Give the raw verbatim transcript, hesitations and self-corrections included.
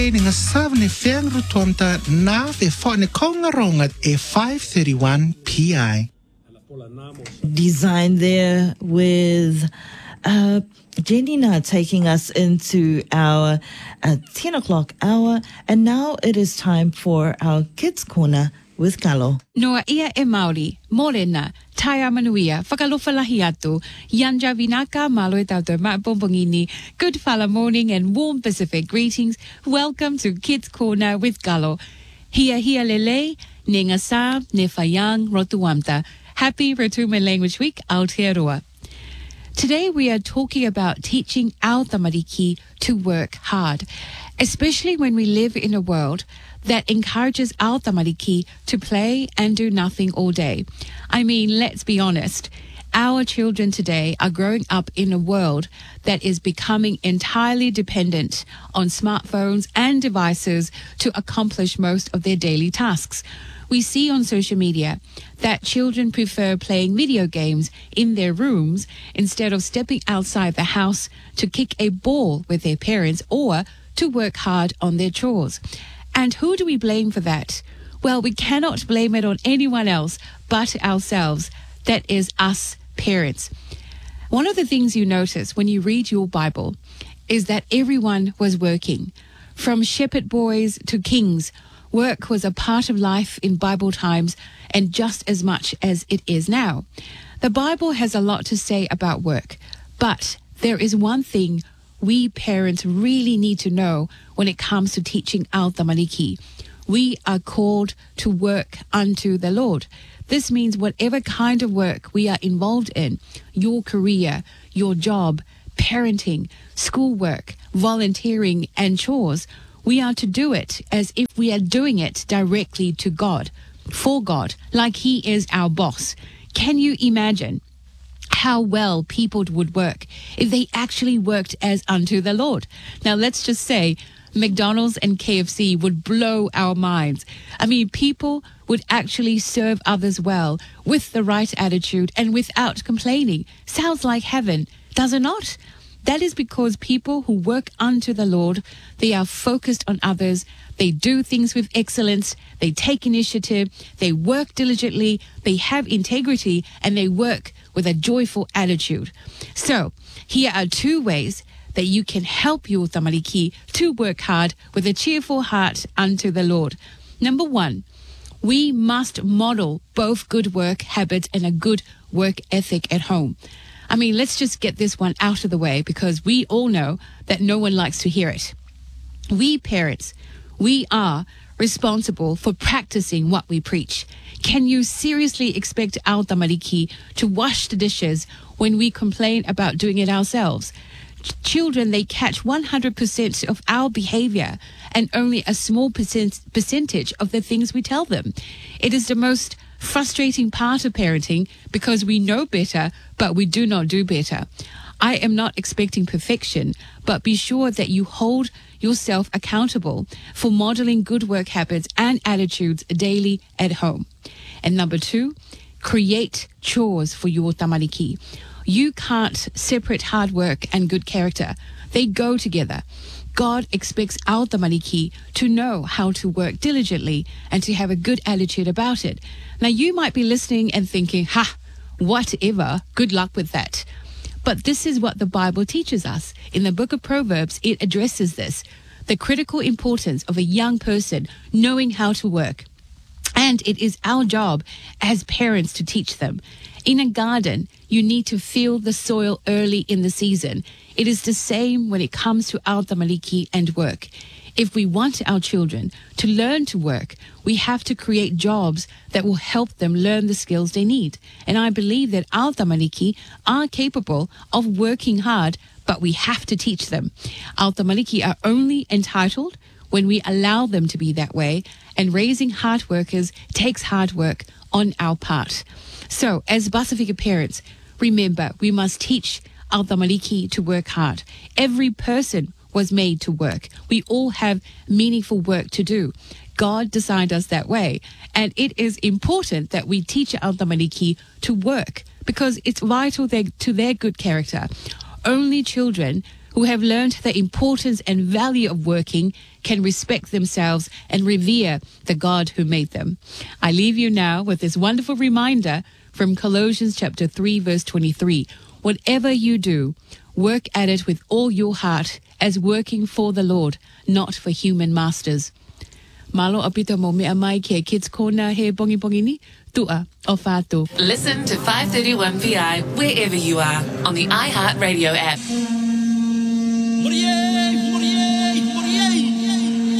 Nga savne fiang rutomta na ve fone kongarongat e five thirty-one P I. Design there with uh, Janina taking us into our uh, ten o'clock hour. And now it is time for our Kids Corner with Kalo. Noa ia e Māori, morena, taia manuia, whakalofalahi atu, yanja vinaka, malo e tautou maapopongini. Good fala morning and warm Pacific greetings. Welcome to Kids Corner with Kalo. Hia hia lele, ne ngasa, ne whaiang, rotuamta. Happy Rotuman Language Week, Aotearoa. Today we are talking about teaching our tamariki to work hard, especially when we live in a world that encourages our tamariki to play and do nothing all day. I mean, let's be honest. Our children today are growing up in a world that is becoming entirely dependent on smartphones and devices to accomplish most of their daily tasks. We see on social media that children prefer playing video games in their rooms instead of stepping outside the house to kick a ball with their parents or to work hard on their chores. And who do we blame for that? Well, we cannot blame it on anyone else but ourselves. That is us parents. One of the things you notice when you read your Bible is that everyone was working. From shepherd boys to kings, work was a part of life in Bible times and just as much as it is now. The Bible has a lot to say about work, but there is one thing we parents really need to know when it comes to teaching our tamariki. We are called to work unto the Lord. This means whatever kind of work we are involved in, your career, your job, parenting, schoolwork, volunteering, and chores, we are to do it as if we are doing it directly to God, for God, like He is our boss. Can you imagine how well people would work if they actually worked as unto the Lord? Now, let's just say McDonald's and K F C would blow our minds. I mean, people would actually serve others well with the right attitude and without complaining. Sounds like heaven, does it not? That is because people who work unto the Lord, they are focused on others, they do things with excellence, they take initiative, they work diligently, they have integrity, and they work with a joyful attitude. So, here are two ways that you can help your tamariki to work hard with a cheerful heart unto the Lord. Number one, we must model both good work habits and a good work ethic at home. I mean, let's just get this one out of the way because we all know that no one likes to hear it. We parents, we are responsible for practicing what we preach. Can you seriously expect our tamariki to wash the dishes when we complain about doing it ourselves? Ch- children, they catch one hundred percent of our behavior and only a small percent, percentage of the things we tell them. It is the most frustrating part of parenting because we know better, but we do not do better. I am not expecting perfection, but be sure that you hold yourself accountable for modeling good work habits and attitudes daily at home. And number two, create chores for your tamariki. You can't separate hard work and good character. They go together. God expects our tamariki to know how to work diligently and to have a good attitude about it. Now, you might be listening and thinking, ha, whatever, good luck with that. But this is what the Bible teaches us. In the book of Proverbs, it addresses this, the critical importance of a young person knowing how to work. And it is our job as parents to teach them. In a garden, you need to feel the soil early in the season. It is the same when it comes to our tamariki and work. If we want our children to learn to work, we have to create jobs that will help them learn the skills they need. And I believe that our tamariki are capable of working hard, but we have to teach them. Our tamariki are only entitled when we allow them to be that way, and raising hard workers takes hard work on our part. So, as Pasifika parents, remember, we must teach our tamariki to work hard. Every person was made to work. We all have meaningful work to do. God designed us that way. And it is important that we teach our tamariki to work because it's vital to their good character. Only children who have learned the importance and value of working can respect themselves and revere the God who made them. I leave you now with this wonderful reminder from Colossians chapter three, verse twenty-three. Whatever you do, work at it with all your heart as working for the Lord, not for human masters. Malo apito mo mea mai ke Kids Corner he bongi bongi ni tua o whātu. Listen to five thirty-one P I wherever you are on the iHeartRadio app.